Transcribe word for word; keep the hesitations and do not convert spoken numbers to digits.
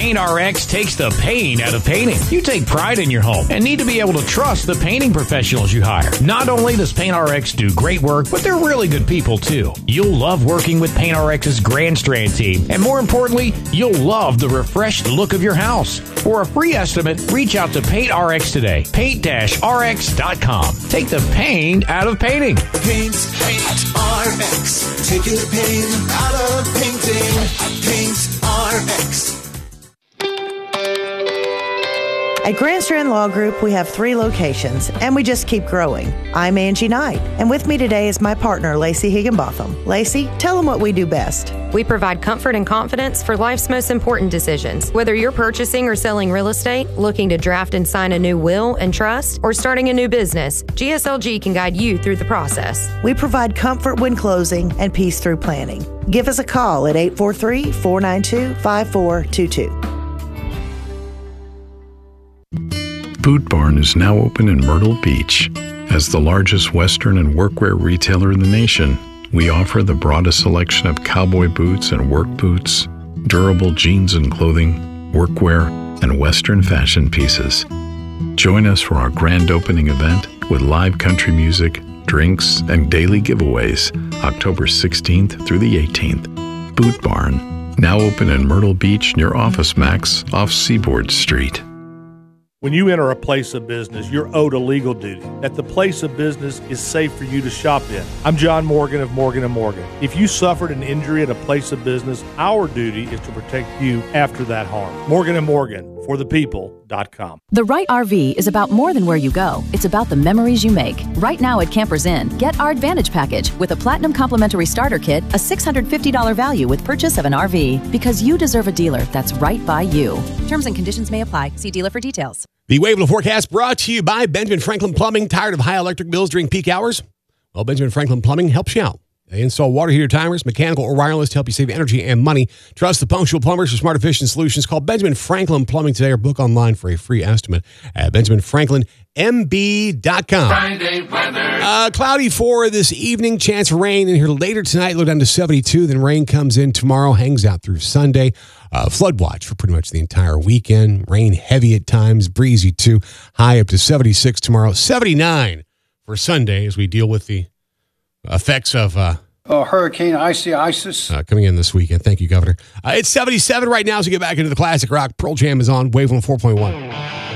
PaintRx takes the pain out of painting. You take pride in your home and need to be able to trust the painting professionals you hire. Not only does PaintRx do great work, but they're really good people too. You'll love working with PaintRx's Grand Strand team, and more importantly, you'll love the refreshed look of your house. For a free estimate, reach out to PaintRx today. paint rx dot com. Take the pain out of painting. Paint, Paint R X. Taking the pain out of painting. Paint R X. At Grand Strand Law Group, we have three locations, and we just keep growing. I'm Angie Knight, and with me today is my partner, Lacey Higginbotham. Lacey, tell them what we do best. We provide comfort and confidence for life's most important decisions. Whether you're purchasing or selling real estate, looking to draft and sign a new will and trust, or starting a new business, G S L G can guide you through the process. We provide comfort when closing and peace through planning. Give us a call at eight four three, four nine two, five four two two. Boot Barn is now open in Myrtle Beach. As the largest Western and workwear retailer in the nation, we offer the broadest selection of cowboy boots and work boots, durable jeans and clothing, workwear, and Western fashion pieces. Join us for our grand opening event with live country music, drinks, and daily giveaways, October sixteenth through the eighteenth. Boot Barn, now open in Myrtle Beach near Office Max off Seaboard Street. When you enter a place of business, you're owed a legal duty, that the place of business is safe for you to shop in. I'm John Morgan of Morgan and Morgan. If you suffered an injury at a place of business, our duty is to protect you after that harm. Morgan and Morgan, for the people dot com. The right R V is about more than where you go. It's about the memories you make. Right now at Campers Inn, get our Advantage package with a Platinum Complimentary Starter Kit, a six hundred fifty dollars value with purchase of an R V. Because you deserve a dealer that's right by you. Terms and conditions may apply. See dealer for details. The Wave Level Forecast brought to you by Benjamin Franklin Plumbing. Tired of high electric bills during peak hours? Well, Benjamin Franklin Plumbing helps you out. They install water heater timers, mechanical or wireless to help you save energy and money. Trust the punctual plumbers for smart, efficient solutions. Call Benjamin Franklin Plumbing today or book online for a free estimate at benjamin franklin m b dot com. Friday weather. Uh, cloudy for this evening. Chance of rain in here later tonight. Low down to seventy-two. Then rain comes in tomorrow. Hangs out through Sunday. Uh, flood watch for pretty much the entire weekend. Rain heavy at times. Breezy too. High up to seventy-six tomorrow. seventy-nine for Sunday as we deal with the effects of uh, oh, Hurricane Icy Isis uh, coming in this weekend. Thank you, Governor. Uh, it's seventy-seven right now as we get back into the classic rock. Pearl Jam is on Wave one oh four point one.